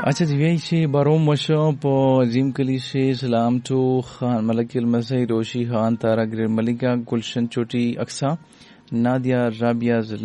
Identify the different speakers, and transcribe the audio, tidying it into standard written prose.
Speaker 1: अच्छा जी, वही बारोम मशप जिम कलीशे सलाम तो खान मलकिल मसई रोशी खान तारा ग्रेड मलिका गुलशन चोटी अक्सा नादिया राबिया